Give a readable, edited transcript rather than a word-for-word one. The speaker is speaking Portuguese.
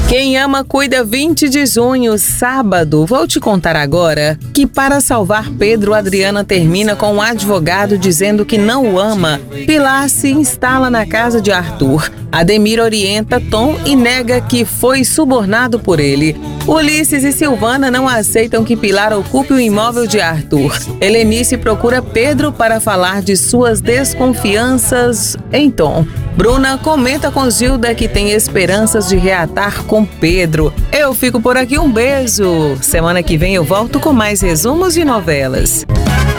Quem ama cuida, 20 de junho, sábado. Vou te contar agora que para salvar Pedro, Adriana termina com um advogado dizendo que não o ama. Pilar se instala na casa de Arthur. Ademir orienta Tom e nega que foi subornado por ele. Ulisses e Silvana não aceitam que Pilar ocupe o imóvel de Arthur. Helenice procura Pedro para falar de suas desconfianças em Tom. Bruna comenta com Gilda que tem esperanças de reatar com Pedro. Eu fico por aqui, um beijo. Semana que vem eu volto com mais resumos de novelas.